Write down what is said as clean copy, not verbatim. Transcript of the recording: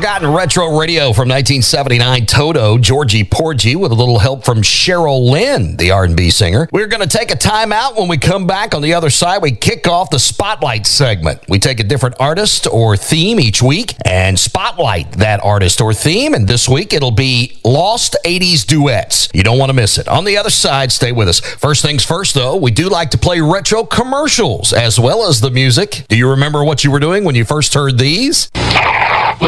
Forgotten Retro Radio from 1979. Toto, Georgie Porgy, with a little help from Cheryl Lynn, the R&B singer. We're going to take a time out. When we come back on the other side, we kick off the Spotlight segment. We take a different artist or theme each week and spotlight that artist or theme. And this week, it'll be Lost 80s Duets. You don't want to miss it. On the other side, stay with us. First things first, though, we do like to play retro commercials as well as the music. Do you remember what you were doing when you first heard these?